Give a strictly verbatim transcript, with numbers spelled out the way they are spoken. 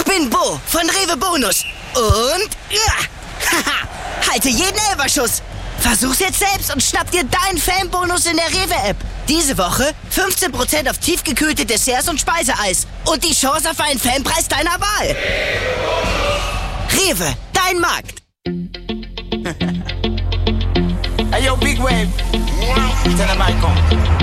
bin Bo von Rewe Bonus. Und ja, haha, halte jeden Elferschuss. Versuch's jetzt selbst und schnapp dir deinen Fanbonus in der Rewe-App. Diese Woche fünfzehn Prozent auf tiefgekühlte Desserts und Speiseeis. Und die Chance auf einen Fanpreis deiner Wahl. Rewe, dein Markt. Hey yo, Big Wave. Tell them I come.